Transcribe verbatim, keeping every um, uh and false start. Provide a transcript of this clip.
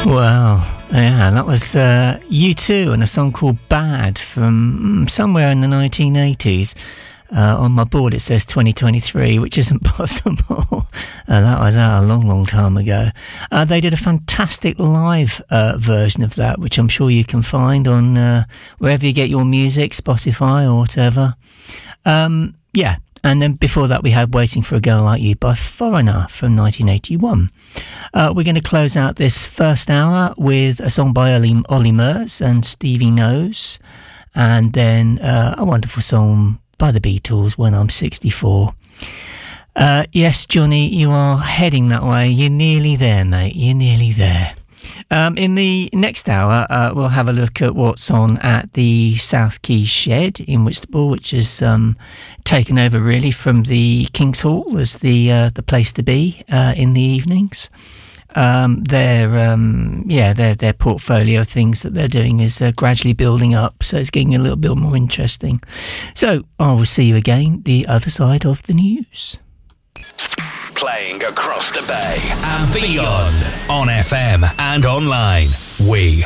Well, yeah, that was uh, U two and a song called Bad from mm, somewhere in the nineteen eighties. Uh, on my board it says twenty twenty-three, which isn't possible. uh, that was out a long, long time ago. Uh, they did a fantastic live uh, version of that, which I'm sure you can find on uh, wherever you get your music, Spotify or whatever. Um, yeah, and then before that we had Waiting for a Girl Like You by Foreigner from nineteen eighty-one. Uh, we're going to close out this first hour with a song by Ollie, Ollie Murs and Stevie Knows, and then uh, a wonderful song by the Beatles, When I'm sixty-four. Uh, yes, Johnny, you are heading that way. You're nearly there, mate. You're nearly there. Um, in the next hour, uh, we'll have a look at what's on at the South Quay Shed in Whitstable, which is um, taken over really from the King's Hall as the uh, the place to be uh, in the evenings. Um, their um, yeah, their their portfolio of things that they're doing is uh, gradually building up, so it's getting a little bit more interesting. So I will see you again the other side of the news. Playing across the bay and beyond on F M and online. We